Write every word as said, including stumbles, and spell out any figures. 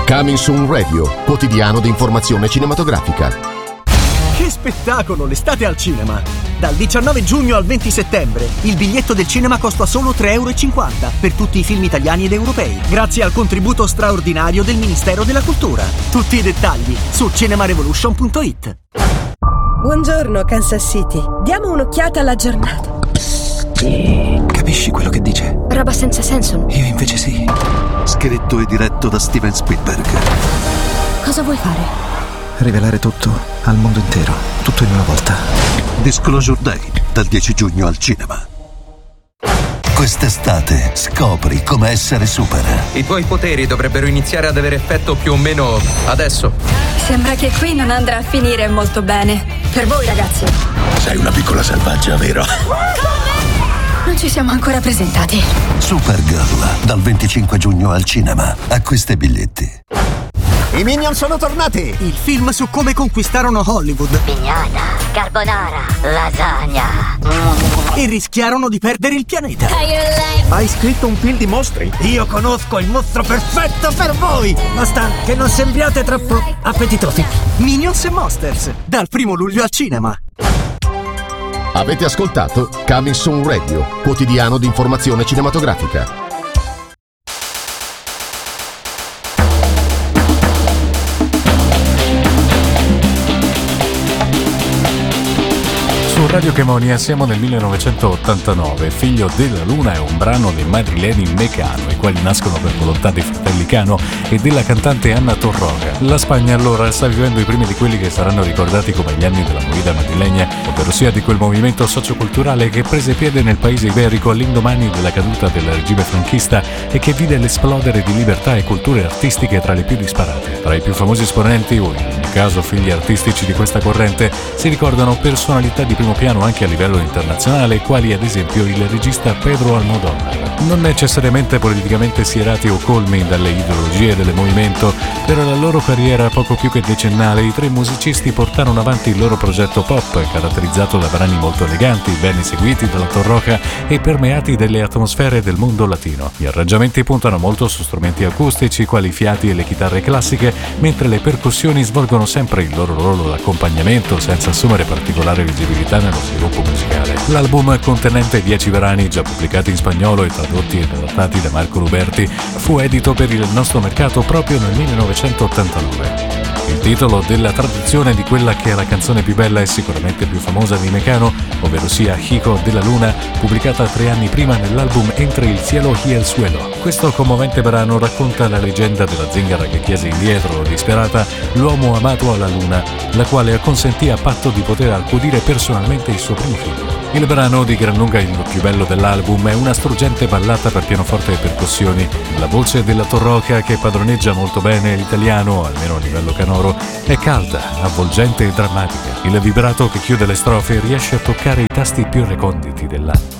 Coming Soon Radio, quotidiano di informazione cinematografica. Che spettacolo, l'estate al cinema! Dal diciannove giugno al venti settembre il biglietto del cinema costa solo tre euro e cinquanta per tutti i film italiani ed europei, grazie al contributo straordinario del Ministero della Cultura. Tutti i dettagli su cinemarevolution punto it. Buongiorno Kansas City, diamo un'occhiata alla giornata. Capisci quello che dice? Roba senza senso. Io invece sì. Scritto e diretto da Steven Spielberg. Cosa vuoi fare? Rivelare tutto al mondo intero, tutto in una volta. Disclosure Day, dal dieci giugno al cinema. Quest'estate scopri come essere super. I tuoi poteri dovrebbero iniziare ad avere effetto più o meno adesso. Sembra che qui non andrà a finire molto bene. Per voi ragazzi. Sei una piccola selvaggia, vero? Non ci siamo ancora presentati. Supergirl, dal venticinque giugno al cinema. Acquista i biglietti. I Minion sono tornati! Il film su come conquistarono Hollywood. Pignata, carbonara, lasagna. E rischiarono di perdere il pianeta. Hai scritto un film di mostri? Io conosco il mostro perfetto per voi! Basta che non sembriate troppo appetitosi. Minions e Monsters, dal primo luglio al cinema. Avete ascoltato Coming Soon Radio, quotidiano di informazione cinematografica. Radio Chemonia siamo nel millenovecentottantanove. Figlio della Luna è un brano dei madrileni Mecano, i quali nascono per volontà dei fratelli Cano e della cantante Anna Torroja. La Spagna allora sta vivendo i primi di quelli che saranno ricordati come gli anni della movida madrilegna, ovvero sia di quel movimento socioculturale che prese piede nel paese iberico all'indomani della caduta del regime franchista e che vide l'esplodere di libertà e culture artistiche tra le più disparate. Tra i più famosi esponenti, o in ogni caso figli artistici di questa corrente, si ricordano personalità di primo piano anche a livello internazionale, quali ad esempio il regista Pedro Almodóvar. Non necessariamente politicamente schierati o colmi dalle ideologie del movimento, per la loro carriera poco più che decennale i tre musicisti portarono avanti il loro progetto pop, caratterizzato da brani molto eleganti, ben eseguiti dalla Torroja e permeati dalle atmosfere del mondo latino. Gli arrangiamenti puntano molto su strumenti acustici, quali i fiati e le chitarre classiche, mentre le percussioni svolgono sempre il loro ruolo d'accompagnamento senza assumere particolare visibilità nello sviluppo musicale. L'album, contenente dieci brani già pubblicati in spagnolo e tradotti ed adattati da Marco Ruberti, fu edito per il nostro mercato proprio nel millenovecentottantanove. Il titolo della traduzione di quella che è la canzone più bella e sicuramente più famosa di Mecano, ovvero sia Hijo de la Luna, pubblicata tre anni prima nell'album Entre il cielo y el suelo. Questo commovente brano racconta la leggenda della zingara che chiese indietro, disperata, l'uomo amato alla luna, la quale acconsentì a patto di poter accudire personalmente il suo primo figlio. Il brano, di gran lunga il più bello dell'album, è una struggente ballata per pianoforte e percussioni. La voce della Torroja, che padroneggia molto bene l'italiano, almeno a livello canoro, è calda, avvolgente e drammatica. Il vibrato che chiude le strofe riesce a toccare i tasti più reconditi dell'anima.